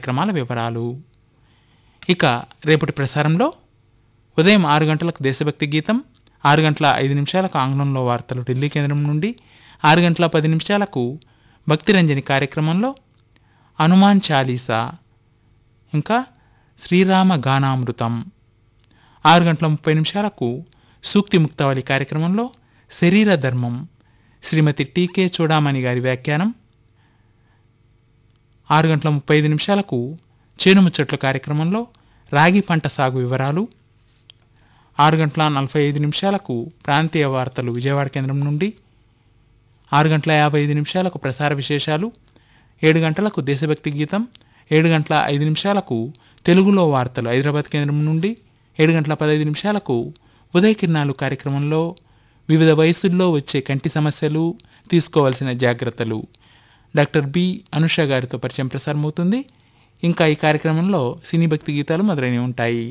కార్యక్రమాల వివరాలు. ఇక రేపటి ప్రసారంలో ఉదయం 6 గంటలకు దేశభక్తి గీతం, 6 గంటల 5 నిమిషాలకు ఆంగ్లంలో వార్తలు ఢిల్లీ కేంద్రం నుండి, 6 గంటల 10 నిమిషాలకు భక్తిరంజని కార్యక్రమంలో హనుమాన్ చాలీసా ఇంకా శ్రీరామ గానామృతం, 6 గంటల 30 నిమిషాలకు సూక్తి ముక్తావళి కార్యక్రమంలో శరీర ధర్మం శ్రీమతి టీకే చూడామణి గారి వ్యాఖ్యానం, 6 గంటల 35 నిమిషాలకు చేనుముచ్చట్ల కార్యక్రమంలో రాగి పంట సాగు వివరాలు, 6 గంటల 45 నిమిషాలకు ప్రాంతీయ వార్తలు విజయవాడ కేంద్రం నుండి, 6 గంటల 55 నిమిషాలకు ప్రసార విశేషాలు, 7 గంటలకు దేశభక్తి గీతం, 7 గంటల 5 నిమిషాలకు తెలుగులో వార్తలు హైదరాబాద్ కేంద్రం నుండి, 7 గంటల 15 నిమిషాలకు ఉదయ కిరణాలు కార్యక్రమంలో వివిధ వయసుల్లో వచ్చే కంటి సమస్యలు, తీసుకోవాల్సిన జాగ్రత్తలు డాక్టర్ బి అనుష గారితో పరిచయం ప్రసారమవుతుంది. ఇంకా ఈ కార్యక్రమంలో సినీ భక్తి గీతాలు మొదలైనవి ఉంటాయి.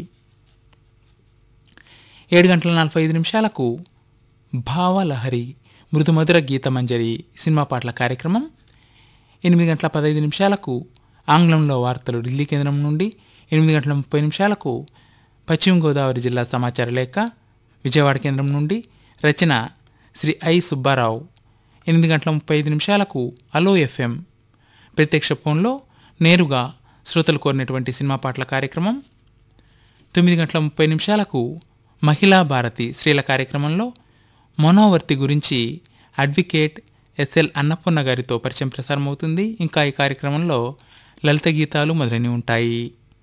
7 గంటల 45 నిమిషాలకు భావలహరి మృదుమధుర గీతమంజరి సినిమా పాటల కార్యక్రమం, 8 గంటల 15 నిమిషాలకు ఆంగ్లంలో వార్తలు ఢిల్లీ కేంద్రం నుండి, 8 గంటల 30 నిమిషాలకు పశ్చిమ గోదావరి జిల్లా సమాచార లేఖ విజయవాడ కేంద్రం నుండి, రచన శ్రీ ఐ సుబ్బారావు, 8 గంటల 35 నిమిషాలకు అలో ఎఫ్ఎం ప్రత్యక్ష ఫోన్లో నేరుగా శ్రోతలు కోరినటువంటి సినిమా పాటల కార్యక్రమం, 9 గంటల 30 నిమిషాలకు మహిళా భారతి స్త్రీల కార్యక్రమంలో మనోవర్తి గురించి అడ్వకేట్ ఎస్ఎల్ అన్నపూర్ణ గారితో పరిచయం ప్రసారమవుతుంది. ఇంకా ఈ కార్యక్రమంలో లలిత గీతాలు మొదలైనవి ఉంటాయి.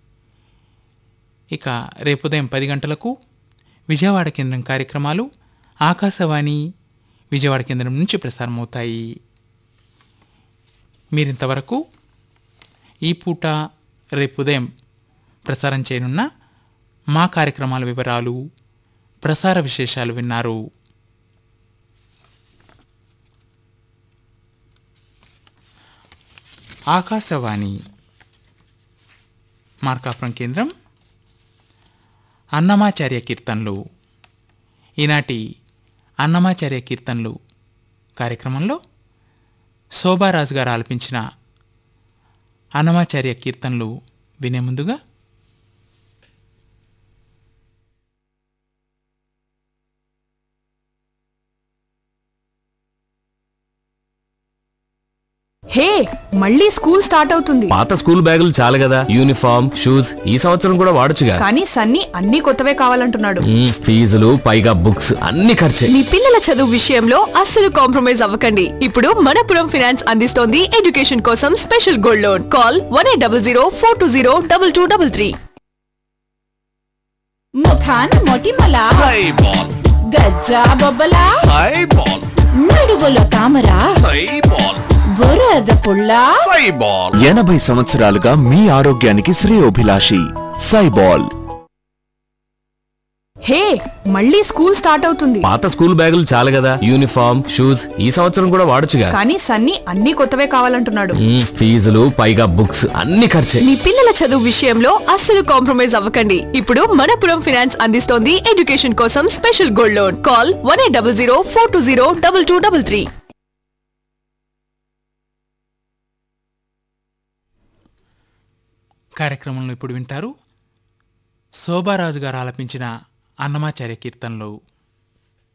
ఇక రేపు ఉదయం 10 గంటలకు విజయవాడ కేంద్రం కార్యక్రమాలు ఆకాశవాణి విజయవాడ కేంద్రం నుంచి ప్రసారమవుతాయి. మీరింతవరకు ఈ పూట రేపు ఉదయం ప్రసారం చేయనున్న మా కార్యక్రమాల వివరాలు, ప్రసార విశేషాలు విన్నారు. ఆకాశవాణి మార్కాపురం కేంద్రం అన్నమాచార్య కీర్తనలు. ఈనాటి అన్నమాచార్య కీర్తనలు కార్యక్రమంలో శోభారాజు గారు ఆలపించిన అన్నమాచార్య కీర్తనలు వినే ముందుగా హే, మళ్ళీ స్కూల్ స్టార్ట్ అవుతుంది. పాత స్కూల్ బ్యాగులు చాలు కదా, యూనిఫామ్ షూస్ ఈ సంవత్సరం కూడా వాడొచ్చుగా. కానీ సన్నీ అన్ని కొత్తవే కావాలంటున్నాడు. ఫీజులు పైగా బుక్స్ అన్ని ఖర్చే. మీ పిల్లల చదువు విషయంలో అస్సలు కాంప్రమైజ్ అవ్వకండి. ఇప్పుడు మనపురం ఫైనాన్స్ అందిస్తోంది ఎడ్యుకేషన్ కోసం స్పెషల్ గోల్డ్ లోన్. కాల్ 1800 420 2233. ముఖాన్ మొటిమల సైబాల్, గజ్జా బొబ్బల సైబాల్, నడువులో తామర సైబాల్, బురద పుల్ల సైబాల్. 80 సంవత్సరాలుగా మీ ఆరోగ్యానికి శ్రేయోభిలాషి సైబాల్. హే, మళ్ళీ స్కూల్ స్టార్ట్ అవుతుంది. పాత స్కూల్ బ్యాగులు చాలు కదా, యూనిఫామ్ షూస్ ఈ సంవత్సరం కూడా వాడొచ్చుగా. కానీ సన్నీ అన్ని కొత్తవే కావాలంటున్నాడు. ఫీజులు పైగా బుక్స్ అన్ని ఖర్చే. మీ పిల్లల చదువు విషయంలో అస్సలు కాంప్రమైజ్ అవ్వకండి. ఇప్పుడు మనపురం ఫైనాన్స్ అందిస్తోంది ఎడ్యుకేషన్ కోసం స్పెషల్ గోల్డ్ లోన్. కాల్ 1800 420 2233. కార్యక్రమంలో ఇప్పుడు వింటారు శోభారాజు గారు ఆలపించిన అన్నమాచార్య కీర్తనలు.